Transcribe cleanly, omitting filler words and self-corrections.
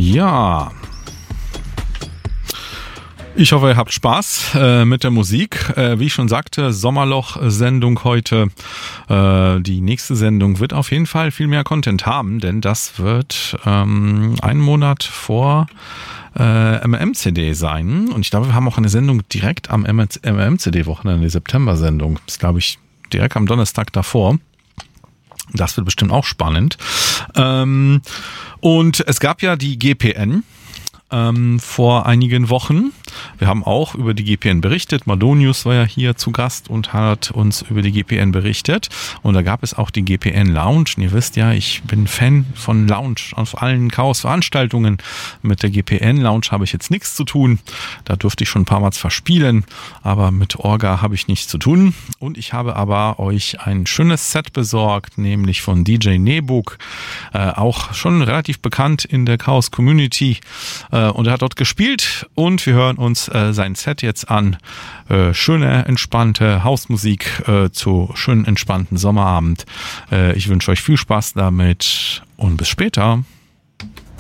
Ja, ich hoffe, ihr habt Spaß mit der Musik. Wie ich schon sagte, Sommerloch-Sendung heute. Die nächste Sendung wird auf jeden Fall viel mehr Content haben, denn das wird einen Monat vor MMCD sein. Und ich glaube, wir haben auch eine Sendung direkt am MMCD-Wochenende, die September-Sendung. Das ist, glaube ich, direkt am Donnerstag davor. Das wird bestimmt auch spannend. Und es gab ja die GPN vor einigen Wochen. Wir haben auch über die GPN berichtet. Madonius war ja hier zu Gast und hat uns über die GPN berichtet. Und da gab es auch die GPN Lounge. Und ihr wisst ja, ich bin Fan von Lounge auf allen Chaos-Veranstaltungen. Mit der GPN Lounge habe ich jetzt nichts zu tun. Da durfte ich schon ein paar Mal zwar spielen, aber mit Orga habe ich nichts zu tun. Und ich habe aber euch ein schönes Set besorgt, nämlich von DJ Nebuk. Auch schon relativ bekannt in der Chaos-Community. Und er hat dort gespielt und wir hören uns sein Set jetzt an. Schöne, entspannte Hausmusik zu schönen, entspannten Sommerabend. Ich wünsche euch viel Spaß damit und bis später.